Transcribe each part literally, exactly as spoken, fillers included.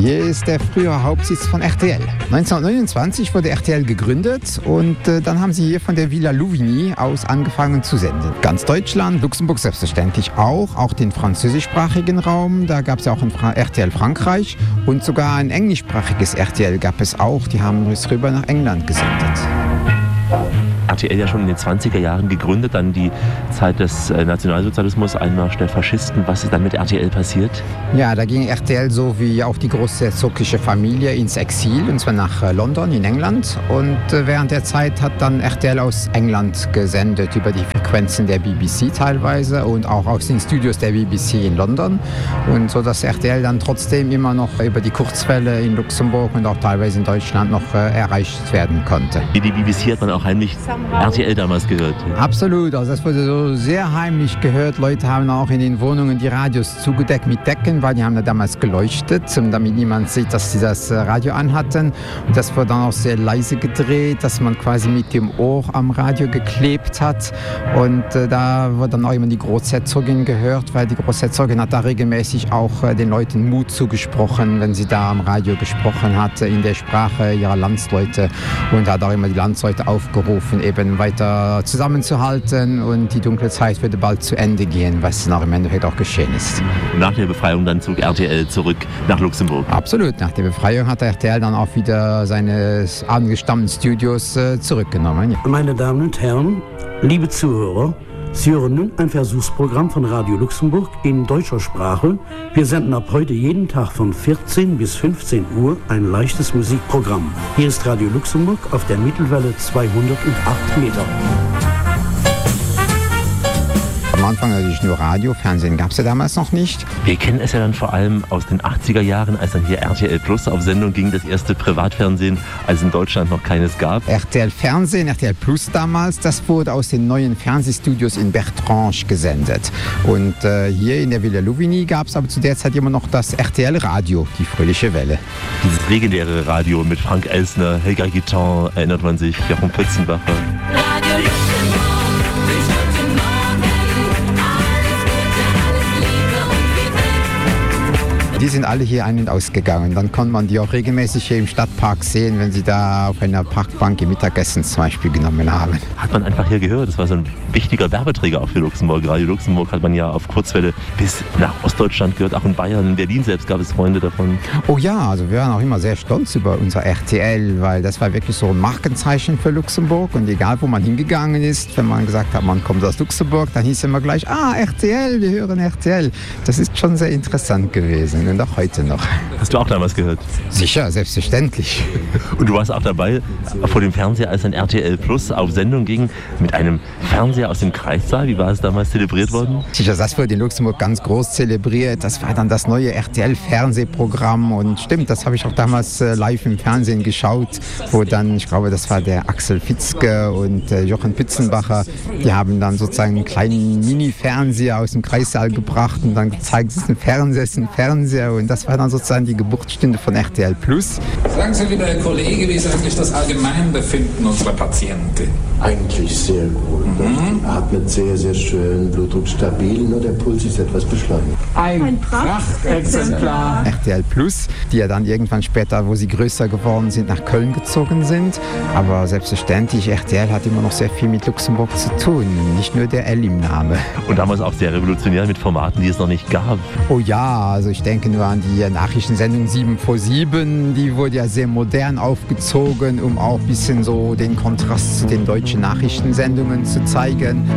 Hier ist der frühere Hauptsitz von R T L. neunzehnhundertneunundzwanzig wurde R T L gegründet und äh, dann haben sie hier von der Villa Louvigny aus angefangen zu senden. Ganz Deutschland, Luxemburg selbstverständlich auch, auch den französischsprachigen Raum. Da gab es ja auch ein Fra- R T L Frankreich und sogar ein englischsprachiges R T L gab es auch. Die haben es rüber nach England gesendet. R T L ja schon in den zwanziger Jahren gegründet, dann die Zeit des äh, Nationalsozialismus, Einmarsch der Faschisten. Was ist dann mit R T L passiert? Ja, da ging R T L so wie auch die großherzogliche Familie ins Exil, und zwar nach äh, London in England. Und äh, während der Zeit hat dann R T L aus England gesendet, über die Frequenzen der B B C teilweise und auch aus den Studios der B B C in London. Und so, dass R T L dann trotzdem immer noch über die Kurzwelle in Luxemburg und auch teilweise in Deutschland noch äh, erreicht werden konnte. Die B B C hat man auch heimlich R T L damals gehört. Absolut, also das wurde so sehr heimlich gehört. Leute haben auch in den Wohnungen die Radios zugedeckt mit Decken, weil die haben da damals geleuchtet, damit niemand sieht, dass sie das Radio anhatten. Und das wurde dann auch sehr leise gedreht, dass man quasi mit dem Ohr am Radio geklebt hat. Und äh, da wurde dann auch immer die Großherzogin gehört, weil die Großherzogin hat da regelmäßig auch äh, den Leuten Mut zugesprochen, wenn sie da am Radio gesprochen hat, in der Sprache ihrer Landsleute, und hat auch immer die Landsleute aufgerufen, eben weiter zusammenzuhalten, und die dunkle Zeit würde bald zu Ende gehen, was dann auch im Endeffekt auch geschehen ist. Nach der Befreiung dann zog R T L zurück nach Luxemburg. Absolut, nach der Befreiung hat R T L dann auch wieder seine angestammten Studios äh, zurückgenommen. Ja. Meine Damen und Herren, liebe Zuhörer, Sie hören nun ein Versuchsprogramm von Radio Luxemburg in deutscher Sprache. Wir senden ab heute jeden Tag von vierzehn bis fünfzehn Uhr ein leichtes Musikprogramm. Hier ist Radio Luxemburg auf der Mittelwelle zweihundertacht Meter. Am Anfang natürlich nur Radio, Fernsehen gab es ja damals noch nicht. Wir kennen es ja dann vor allem aus den achtziger Jahren, als dann hier R T L Plus auf Sendung ging, das erste Privatfernsehen, als es in Deutschland noch keines gab. R T L Fernsehen, R T L Plus damals, das wurde aus den neuen Fernsehstudios in Bertrange gesendet. Und äh, hier in der Villa Louvigny gab es aber zu der Zeit immer noch das R T L Radio, die fröhliche Welle. Dieses legendäre Radio mit Frank Elsner, Helga Guiton, erinnert man sich, Jochen Pützenbacher. Radio Luxemburg. Die sind alle hier ein- und ausgegangen. Dann konnte man die auch regelmäßig hier im Stadtpark sehen, wenn sie da auf einer Parkbank im Mittagessen zum Beispiel genommen haben. Hat man einfach hier gehört. Das war so ein wichtiger Werbeträger auch für Luxemburg. Radio Luxemburg hat man ja auf Kurzwelle bis nach Ostdeutschland gehört, auch in Bayern, in Berlin selbst gab es Freunde davon. Oh ja, also wir waren auch immer sehr stolz über unser R T L, weil das war wirklich so ein Markenzeichen für Luxemburg. Und egal, wo man hingegangen ist, wenn man gesagt hat, man kommt aus Luxemburg, dann hieß es immer gleich, ah, R T L, wir hören R T L. Das ist schon sehr interessant gewesen. Und auch heute noch. Hast du auch damals gehört? Sicher, selbstverständlich. Und du warst auch dabei vor dem Fernseher, als ein R T L Plus auf Sendung ging, mit einem Fernseher aus dem Kreissaal. Wie war es damals zelebriert worden? Sicher, das wurde in Luxemburg ganz groß zelebriert. Das war dann das neue R T L-Fernsehprogramm. Und stimmt, das habe ich auch damals äh, live im Fernsehen geschaut, wo dann, ich glaube, das war der Axel Fitzke und äh, Jochen Pützenbacher, die haben dann sozusagen einen kleinen Mini-Fernseher aus dem Kreissaal gebracht und dann gezeigt, es ist ein Fernseher, es ist ein Fernseher. Und das war dann sozusagen die Geburtsstunde von R T L Plus. Sagen Sie, lieber Herr Kollege, wie ist eigentlich das Allgemeinbefinden unserer Patientin? Eigentlich sehr gut. Mhm. Atmet sehr, sehr schön, Blutdruck stabil, nur der Puls ist etwas beschleunigt. Ein, Ein Prachtexemplar. R T L Plus, die ja dann irgendwann später, wo sie größer geworden sind, nach Köln gezogen sind. Aber selbstverständlich, R T L hat immer noch sehr viel mit Luxemburg zu tun, nicht nur der L im Namen. Und damals auch sehr revolutionär mit Formaten, die es noch nicht gab. Oh ja, also ich denke nur an die Nachrichtensendung sieben vor sieben, die wurde ja sehr modern aufgezogen, um auch ein bisschen so den Kontrast zu den deutschen Nachrichtensendungen zu zeigen.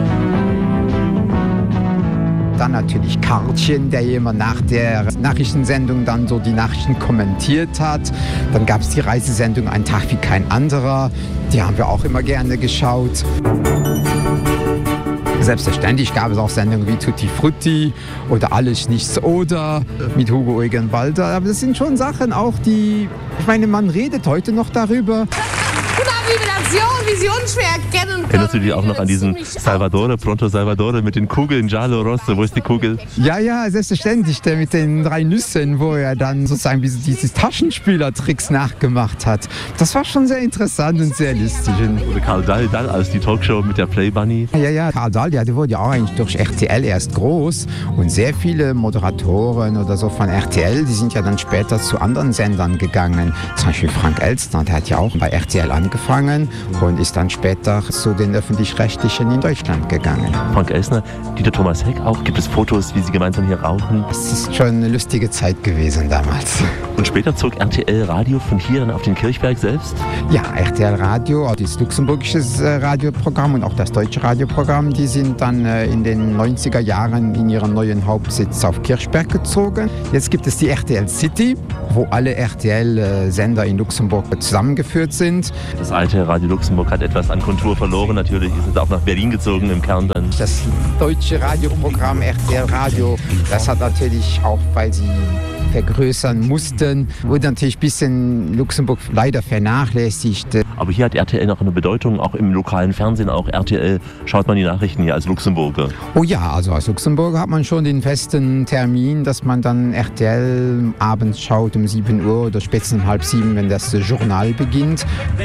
Dann natürlich Karlchen, der immer nach der Nachrichtensendung dann so die Nachrichten kommentiert hat. Dann gab es die Reisesendung Ein Tag wie kein anderer. Die haben wir auch immer gerne geschaut. Selbstverständlich gab es auch Sendungen wie Tutti Frutti oder Alles Nichts oder mit Hugo Eugen Balder. Aber das sind schon Sachen auch, die, ich meine, man redet heute noch darüber. Una Vibración! Vision schwer erkennen können. Erinnerst du dich auch noch an diesen Salvadore, Pronto Salvadore mit den Kugeln, Giallo Rosso, wo ist die Kugel? Ja, ja, selbstverständlich, der mit den drei Nüssen, wo er dann sozusagen diese Taschenspielertricks nachgemacht hat. Das war schon sehr interessant und sehr lustig. Oder Karl Dahl, Dahl als die Talkshow mit der Play Bunny. Ja, ja, Karl Dahl, ja, der wurde ja auch eigentlich durch R T L erst groß und sehr viele Moderatoren oder so von R T L, die sind ja dann später zu anderen Sendern gegangen. Zum Beispiel Frank Elstner, der hat ja auch bei R T L angefangen und ist dann später zu den Öffentlich-Rechtlichen in Deutschland gegangen. Frank Elstner, Dieter Thomas Heck auch. Gibt es Fotos, wie sie gemeinsam hier rauchen? Das ist schon eine lustige Zeit gewesen damals. Und später zog R T L Radio von hier dann auf den Kirchberg selbst? Ja, R T L Radio, auch das luxemburgische Radioprogramm und auch das deutsche Radioprogramm, die sind dann in den neunziger Jahren in ihren neuen Hauptsitz auf Kirchberg gezogen. Jetzt gibt es die R T L City, wo alle R T L-Sender in Luxemburg zusammengeführt sind. Das alte Radio Luxemburg hat etwas an Kontur verloren. Natürlich ist es auch nach Berlin gezogen im Kern dann. Das deutsche Radioprogramm R T L Radio, das hat natürlich auch, weil sie vergrößern mussten, wurde natürlich ein bisschen Luxemburg leider vernachlässigt. Aber hier hat R T L noch eine Bedeutung, auch im lokalen Fernsehen, auch R T L schaut man die Nachrichten hier als Luxemburger. Oh ja, also als Luxemburger hat man schon den festen Termin, dass man dann R T L abends schaut um sieben Uhr oder spätestens um halb sieben, wenn das Journal beginnt.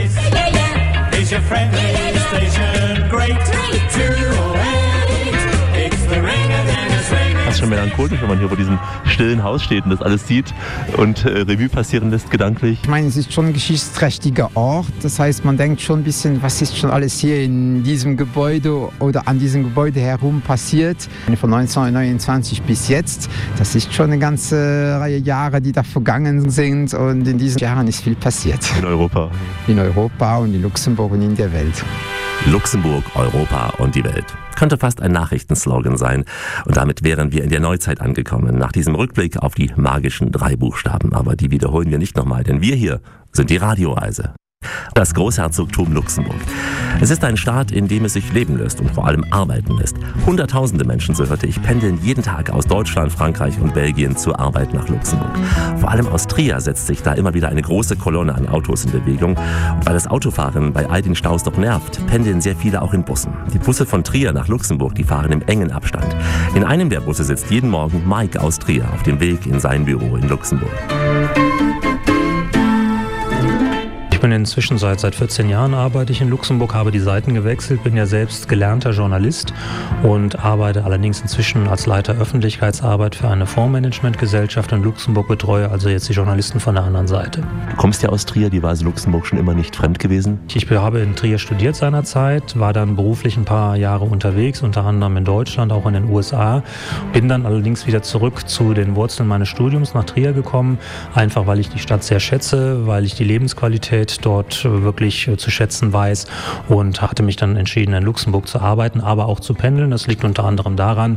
Das ist schon melancholisch, wenn man hier vor diesem stillen Haus steht und das alles sieht und äh, Revue passieren lässt gedanklich. Ich meine, es ist schon ein geschichtsträchtiger Ort. Das heißt, man denkt schon ein bisschen, was ist schon alles hier in diesem Gebäude oder an diesem Gebäude herum passiert. Von neunzehnhundertneunundzwanzig bis jetzt. Das ist schon eine ganze Reihe Jahre, die da vergangen sind. Und in diesen Jahren ist viel passiert. In Europa. In Europa und in Luxemburg und in der Welt. Luxemburg, Europa und die Welt. Könnte fast ein Nachrichtenslogan sein. Und damit wären wir in der Neuzeit angekommen, nach diesem Rückblick auf die magischen drei Buchstaben. Aber die wiederholen wir nicht nochmal, denn wir hier sind die Radioreise. Das Großherzogtum Luxemburg. Es ist ein Staat, in dem es sich leben lässt und vor allem arbeiten lässt. Hunderttausende Menschen, so hörte ich, pendeln jeden Tag aus Deutschland, Frankreich und Belgien zur Arbeit nach Luxemburg. Vor allem aus Trier setzt sich da immer wieder eine große Kolonne an Autos in Bewegung. Und weil das Autofahren bei all den Staus doch nervt, pendeln sehr viele auch in Bussen. Die Busse von Trier nach Luxemburg, die fahren im engen Abstand. In einem der Busse sitzt jeden Morgen Mike aus Trier auf dem Weg in sein Büro in Luxemburg. Ich bin inzwischen seit, seit vierzehn Jahren arbeite ich in Luxemburg, habe die Seiten gewechselt, bin ja selbst gelernter Journalist und arbeite allerdings inzwischen als Leiter Öffentlichkeitsarbeit für eine Fondsmanagementgesellschaft in Luxemburg, betreue also jetzt die Journalisten von der anderen Seite. Du kommst ja aus Trier, die war also Luxemburg schon immer nicht fremd gewesen? Ich habe in Trier studiert seinerzeit, war dann beruflich ein paar Jahre unterwegs, unter anderem in Deutschland, auch in den U S A, bin dann allerdings wieder zurück zu den Wurzeln meines Studiums nach Trier gekommen, einfach weil ich die Stadt sehr schätze, weil ich die Lebensqualität dort wirklich zu schätzen weiß und hatte mich dann entschieden, in Luxemburg zu arbeiten, aber auch zu pendeln. Das liegt unter anderem daran,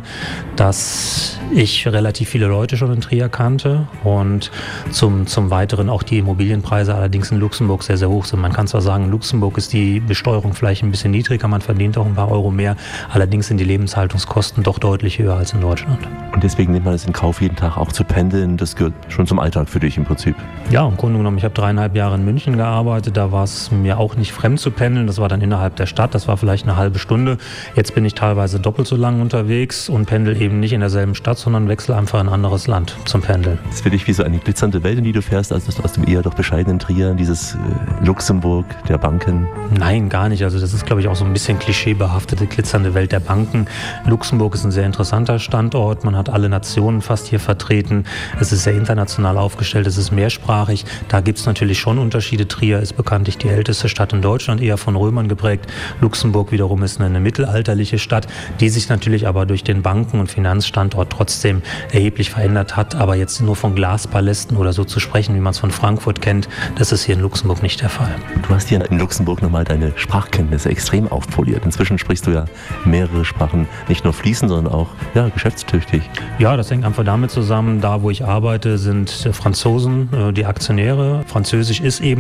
dass ich relativ viele Leute schon in Trier kannte und zum, zum Weiteren auch die Immobilienpreise allerdings in Luxemburg sehr, sehr hoch sind. Man kann zwar sagen, in Luxemburg ist die Besteuerung vielleicht ein bisschen niedriger, man verdient auch ein paar Euro mehr, allerdings sind die Lebenshaltungskosten doch deutlich höher als in Deutschland. Und deswegen nimmt man es in Kauf, jeden Tag auch zu pendeln. Das gehört schon zum Alltag für dich im Prinzip. Ja, im Grunde genommen, ich habe dreieinhalb Jahre in München gearbeitet. Da war es mir auch nicht fremd zu pendeln. Das war dann innerhalb der Stadt. Das war vielleicht eine halbe Stunde. Jetzt bin ich teilweise doppelt so lang unterwegs und pendel eben nicht in derselben Stadt, sondern wechsle einfach in ein anderes Land zum Pendeln. Das ist für dich wie so eine glitzernde Welt, in die du fährst, als aus dem eher doch bescheidenen Trier, dieses äh, Luxemburg der Banken? Nein, gar nicht. Also das ist, glaube ich, auch so ein bisschen klischeebehaftete, glitzernde Welt der Banken. Luxemburg ist ein sehr interessanter Standort. Man hat alle Nationen fast hier vertreten. Es ist sehr international aufgestellt. Es ist mehrsprachig. Da gibt es natürlich schon Unterschiede. Trier ist bekanntlich die älteste Stadt in Deutschland, eher von Römern geprägt. Luxemburg wiederum ist eine mittelalterliche Stadt, die sich natürlich aber durch den Banken- und Finanzstandort trotzdem erheblich verändert hat. Aber jetzt nur von Glaspalästen oder so zu sprechen, wie man es von Frankfurt kennt, das ist hier in Luxemburg nicht der Fall. Du hast hier in Luxemburg nochmal deine Sprachkenntnisse extrem aufpoliert. Inzwischen sprichst du ja mehrere Sprachen, nicht nur fließend, sondern auch ja, geschäftstüchtig. Ja, das hängt einfach damit zusammen, da wo ich arbeite, sind Franzosen die Aktionäre. Französisch ist eben sehr, sehr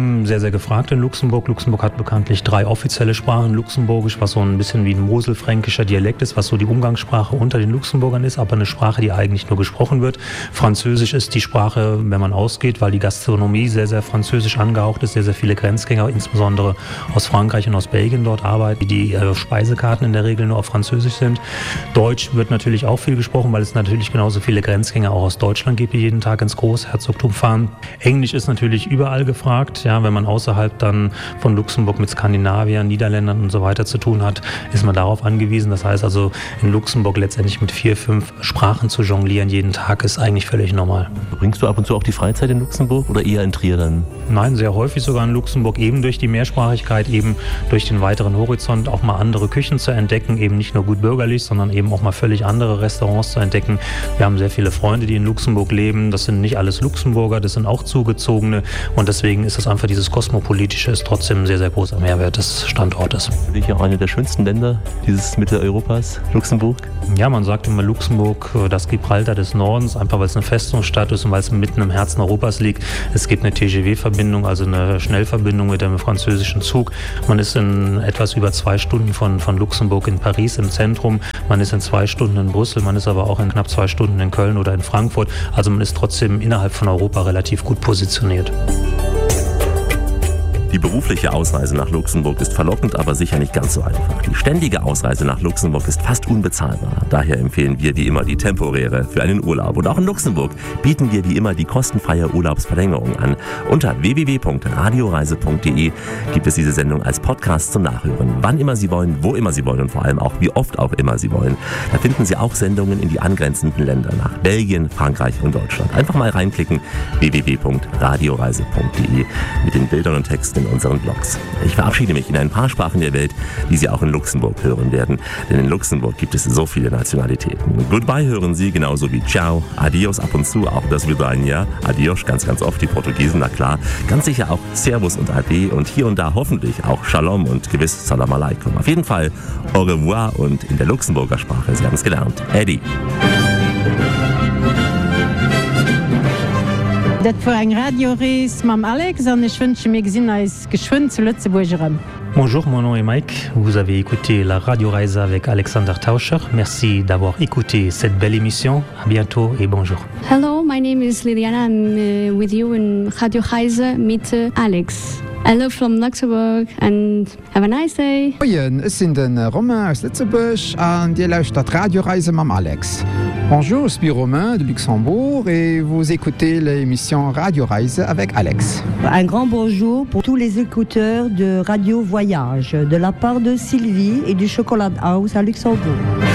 sehr gefragt in Luxemburg. Luxemburg hat bekanntlich drei offizielle Sprachen. Luxemburgisch, was so ein bisschen wie ein moselfränkischer Dialekt ist, was so die Umgangssprache unter den Luxemburgern ist, aber eine Sprache, die eigentlich nur gesprochen wird. Französisch ist die Sprache, wenn man ausgeht, weil die Gastronomie sehr, sehr französisch angehaucht ist, sehr, sehr viele Grenzgänger, insbesondere aus Frankreich und aus Belgien dort arbeiten, die äh, Speisekarten in der Regel nur auf Französisch sind. Deutsch wird natürlich auch viel gesprochen, weil es natürlich genauso viele Grenzgänger auch aus Deutschland gibt, die jeden Tag ins Großherzogtum fahren. Englisch ist natürlich überall gefragt. Ja, wenn man außerhalb dann von Luxemburg mit Skandinaviern, Niederländern und so weiter zu tun hat, ist man darauf angewiesen. Das heißt also, in Luxemburg letztendlich mit vier, fünf Sprachen zu jonglieren jeden Tag ist eigentlich völlig normal. Verbringst du ab und zu auch die Freizeit in Luxemburg oder eher in Trier dann? Nein, sehr häufig sogar in Luxemburg, eben durch die Mehrsprachigkeit, eben durch den weiteren Horizont auch mal andere Küchen zu entdecken, eben nicht nur gut bürgerlich, sondern eben auch mal völlig andere Restaurants zu entdecken. Wir haben sehr viele Freunde, die in Luxemburg leben. Das sind nicht alles Luxemburger, das sind auch Zugezogene und deswegen ist das einfach dieses Kosmopolitische ist trotzdem ein sehr, sehr großer Mehrwert des Standortes. Wirklich auch eine der schönsten Länder dieses Mitteleuropas, Luxemburg? Ja, man sagt immer Luxemburg, das Gibraltar des Nordens, einfach weil es eine Festungsstadt ist und weil es mitten im Herzen Europas liegt. Es gibt eine T G V-Verbindung, also eine Schnellverbindung mit dem französischen Zug. Man ist in etwas über zwei Stunden von, von Luxemburg in Paris im Zentrum. Man ist in zwei Stunden in Brüssel, man ist aber auch in knapp zwei Stunden in Köln oder in Frankfurt. Also man ist trotzdem innerhalb von Europa relativ gut positioniert. Die berufliche Ausreise nach Luxemburg ist verlockend, aber sicher nicht ganz so einfach. Die ständige Ausreise nach Luxemburg ist fast unbezahlbar. Daher empfehlen wir wie immer die temporäre für einen Urlaub. Und auch in Luxemburg bieten wir wie immer die kostenfreie Urlaubsverlängerung an. Unter w w w punkt radioreise punkt d e gibt es diese Sendung als Podcast zum Nachhören. Wann immer Sie wollen, wo immer Sie wollen und vor allem auch wie oft auch immer Sie wollen. Da finden Sie auch Sendungen in die angrenzenden Länder nach Belgien, Frankreich und Deutschland. Einfach mal reinklicken w w w punkt radioreise punkt d e mit den Bildern und Texten in unseren Blogs. Ich verabschiede mich in ein paar Sprachen der Welt, die Sie auch in Luxemburg hören werden, denn in Luxemburg gibt es so viele Nationalitäten. Goodbye hören Sie genauso wie Ciao, Adios ab und zu, auch das Vidania, Adios ganz, ganz oft, die Portugiesen, na klar, ganz sicher auch Servus und Ade und hier und da hoffentlich auch Shalom und gewiss Salam Alaikum. Auf jeden Fall Au revoir und in der Luxemburger Sprache, Sie haben es gelernt, Eddie. Dat vor eng Radiorees mam Alex an ich wünsche mir gesinn als geschwind zu Lützeburgerem. Bonjour, mon nom est Mike. Vous avez écouté la Radio Reise avec Alexander Tauscher. Merci d'avoir écouté cette belle émission. À bientôt et bonjour. Hello, my name is Liliana. I'm uh, with you in Radio Reise mit uh, Alex. I love from Luxembourg and have a nice day. Moin, es sind den Romain aus Lützeburg und ihr lauscht das Radioreise mit Alex. Bonjour, je suis Romain de Luxembourg et vous écoutez l'émission Radio Reise avec Alex. Un grand bonjour pour tous les écouteurs de Radio Voyage de la part de Sylvie et du Chocolat House à Luxembourg.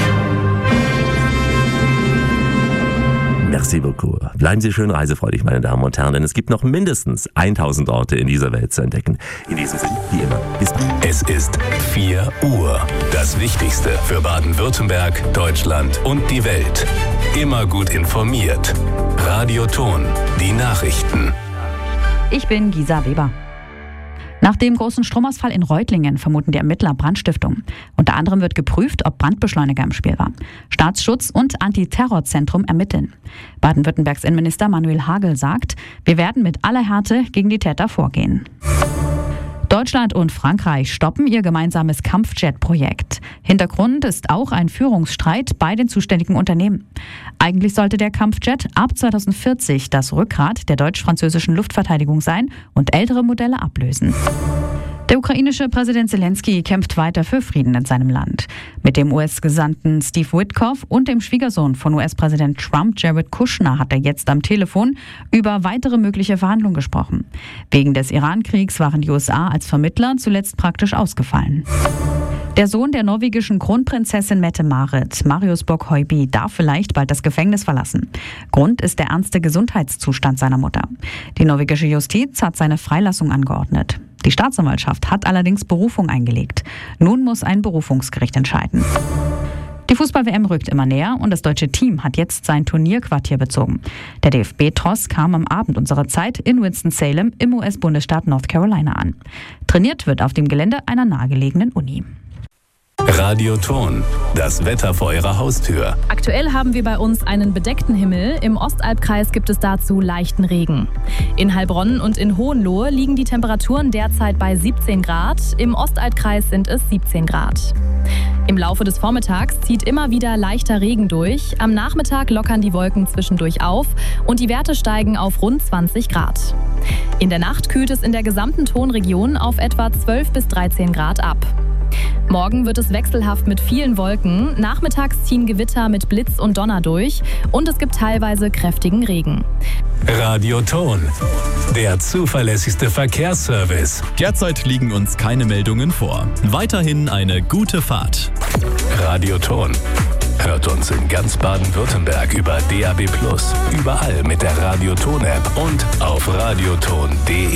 Merci beaucoup. Bleiben Sie schön reisefreudig, meine Damen und Herren, denn es gibt noch mindestens tausend Orte in dieser Welt zu entdecken. In diesem Sinne, wie immer, bis bald. Es ist vier Uhr. Das Wichtigste für Baden-Württemberg, Deutschland und die Welt. Immer gut informiert. Radio Ton, die Nachrichten. Ich bin Gisa Weber. Nach dem großen Stromausfall in Reutlingen vermuten die Ermittler Brandstiftung. Unter anderem wird geprüft, ob Brandbeschleuniger im Spiel war. Staatsschutz und Antiterrorzentrum ermitteln. Baden-Württembergs Innenminister Manuel Hagel sagt, wir werden mit aller Härte gegen die Täter vorgehen. Deutschland und Frankreich stoppen ihr gemeinsames Kampfjet-Projekt. Hintergrund ist auch ein Führungsstreit bei den zuständigen Unternehmen. Eigentlich sollte der Kampfjet ab zweitausendvierzig das Rückgrat der deutsch-französischen Luftverteidigung sein und ältere Modelle ablösen. Der ukrainische Präsident Zelensky kämpft weiter für Frieden in seinem Land. Mit dem U S-Gesandten Steve Witkoff und dem Schwiegersohn von U S-Präsident Trump, Jared Kushner, hat er jetzt am Telefon über weitere mögliche Verhandlungen gesprochen. Wegen des Iran-Kriegs waren die U S A als Vermittler zuletzt praktisch ausgefallen. Der Sohn der norwegischen Kronprinzessin Mette-Marit, Marius Borg-Høiby, darf vielleicht bald das Gefängnis verlassen. Grund ist der ernste Gesundheitszustand seiner Mutter. Die norwegische Justiz hat seine Freilassung angeordnet. Die Staatsanwaltschaft hat allerdings Berufung eingelegt. Nun muss ein Berufungsgericht entscheiden. Die Fußball-W M rückt immer näher und das deutsche Team hat jetzt sein Turnierquartier bezogen. Der D F B-Tross kam am Abend unserer Zeit in Winston-Salem im U S-Bundesstaat North Carolina an. Trainiert wird auf dem Gelände einer nahegelegenen Uni. Radioton, das Wetter vor Ihrer Haustür. Aktuell haben wir bei uns einen bedeckten Himmel. Im Ostalbkreis gibt es dazu leichten Regen. In Heilbronn und in Hohenlohe liegen die Temperaturen derzeit bei siebzehn Grad. Im Ostalbkreis sind es siebzehn Grad. Im Laufe des Vormittags zieht immer wieder leichter Regen durch. Am Nachmittag lockern die Wolken zwischendurch auf und die Werte steigen auf rund zwanzig Grad. In der Nacht kühlt es in der gesamten Tonregion auf etwa zwölf bis dreizehn Grad ab. Morgen wird es wechselhaft mit vielen Wolken. Nachmittags ziehen Gewitter mit Blitz und Donner durch und es gibt teilweise kräftigen Regen. Radioton, der zuverlässigste Verkehrsservice. Derzeit liegen uns keine Meldungen vor. Weiterhin eine gute Fahrt. Radioton. Hört uns in ganz Baden-Württemberg über D A B plus, überall mit der Radioton-App und auf radioton punkt de.